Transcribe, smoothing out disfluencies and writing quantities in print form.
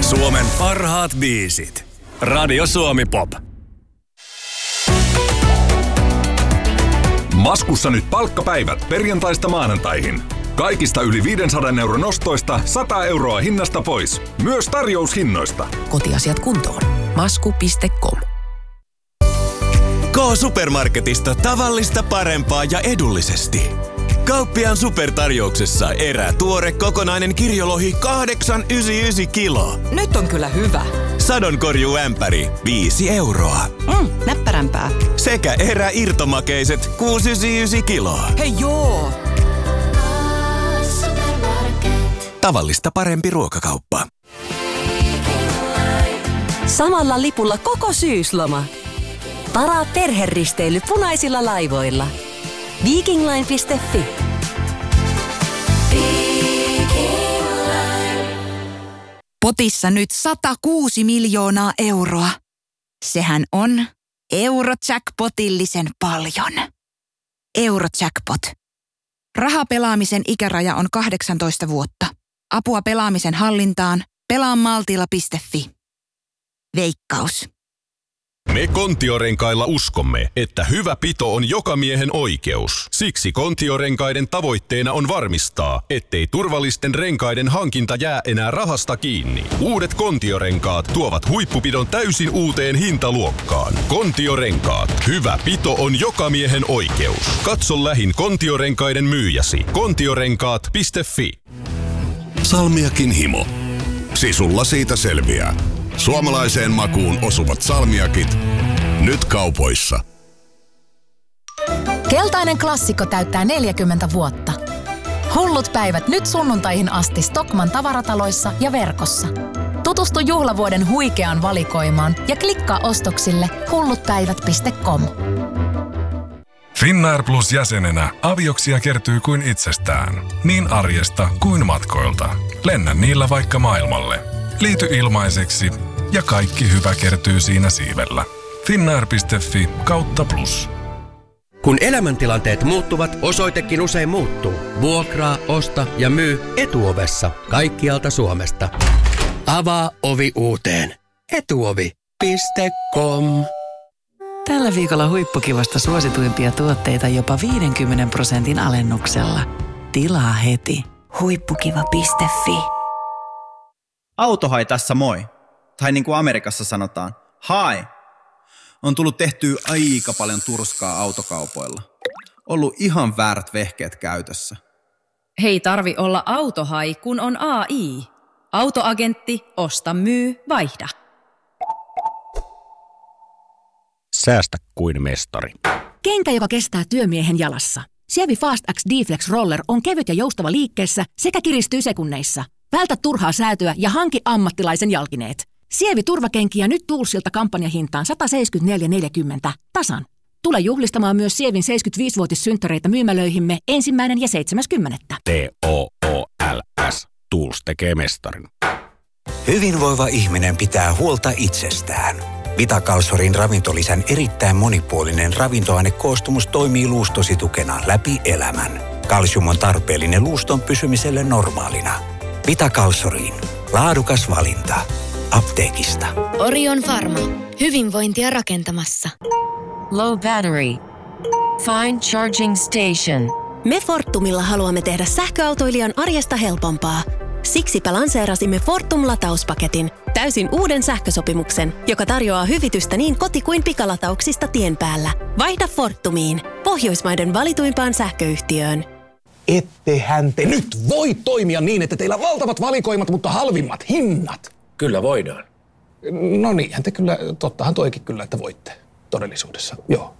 Suomen parhaat biisit. Radio Suomi Pop. Maskussa nyt palkkapäivät perjantaista maanantaihin. Kaikista yli 500 euron ostoista 100 euroa hinnasta pois. Myös tarjoushinnoista. Kotiasiat kuntoon. Masku.com. K-Supermarketista tavallista parempaa ja edullisesti. Kauppiaan supertarjouksessa tuore kokonainen kirjolohi 8,99 kilo. Nyt on kyllä hyvä. Sadonkorjuämpäri 5 euroa. Näppärämpää. Sekä irtomakeiset 6,99 kiloa. Hei joo! Tavallista parempi ruokakauppa. Samalla lipulla koko syysloma. Varaa perheristeily punaisilla laivoilla. Vikingline.fi. Potissa nyt 106 miljoonaa euroa. Sehän on Eurojackpotillisen paljon. Eurojackpot. Rahapelaamisen ikäraja on 18 vuotta. Apua pelaamisen hallintaan. Pelaamaltilla.fi. Veikkaus. Me Kontiorenkailla uskomme, että hyvä pito on jokamiehen oikeus. Siksi Kontiorenkaiden tavoitteena on varmistaa, ettei turvallisten renkaiden hankinta jää enää rahasta kiinni. Uudet Kontiorenkaat tuovat huippupidon täysin uuteen hintaluokkaan. Kontiorenkaat. Hyvä pito on jokamiehen oikeus. Katso lähin Kontiorenkaiden myyjäsi. Kontiorenkaat.fi. Salmiakin himo. Sisulla siitä selviää. Suomalaiseen makuun osuvat salmiakit. Nyt kaupoissa. Keltainen klassikko täyttää 40 vuotta. Hullut päivät nyt sunnuntaihin asti Stockmann tavarataloissa ja verkossa. Tutustu juhlavuoden huikeaan valikoimaan ja klikkaa ostoksille hullutpäivät.com. Finnair Plus -jäsenenä avioksia kertyy kuin itsestään. Niin arjesta kuin matkoilta. Lennä niillä vaikka maailmalle. Liity ilmaiseksi ja kaikki hyvä kertyy siinä siivellä. Finnair.fi/plus. Kun elämäntilanteet muuttuvat, osoitekin usein muuttuu. Vuokraa, osta ja myy Etuovessa kaikkialta Suomesta. Avaa ovi uuteen. Etuovi.com. Tällä viikolla huippukivasta suosituimpia tuotteita jopa 50% alennuksella. Tilaa heti. Huippukiva.fi. Autohai tässä moi. Tai niin kuin Amerikassa sanotaan, hi. On tullut tehtyä aika paljon turskaa autokaupoilla. Ollut ihan väärät vehkeet käytössä. Hei tarvi olla autohai, kun on AI. Autoagentti, osta, myy, vaihda. Säästä kuin mestari. Kenkä, joka kestää työmiehen jalassa. Sievi Fast X D-Flex Roller on kevyt ja joustava liikkeessä sekä kiristyy sekunneissa. Vältä turhaa säätöä ja hanki ammattilaisen jalkineet. Sievi turvakenkiä nyt Toolsilta kampanjahintaan 174,40 tasan. Tule juhlistamaan myös Sievin 75-vuotissynttäreitä myymälöihimme 1. ja 7.10. TOOLS. Tools tekee mestarin. Hyvinvoiva ihminen pitää huolta itsestään. Vitakalsorin ravintolisän erittäin monipuolinen ravintoainekoostumus toimii luustosi tukena läpi elämän. Kalsium on tarpeellinen luuston pysymiselle normaalina. Vitakalsoriin. Laadukas valinta. Apteekista. Orion Pharma. Hyvinvointia rakentamassa. Low battery. Find charging station. Me Fortumilla haluamme tehdä sähköautoilijan arjesta helpompaa. Siksipä lanseerasimme Fortum-latauspaketin, täysin uuden sähkösopimuksen, joka tarjoaa hyvitystä niin koti- kuin pikalatauksista tien päällä. Vaihda Fortumiin, Pohjoismaiden valituimpaan sähköyhtiöön. Ettehän te nyt voi toimia niin, että teillä on valtavat valikoimat, mutta halvimmat hinnat. Kyllä voidaan. No niinhän te kyllä, tottahan toikin kyllä, että voitte todellisuudessa, joo.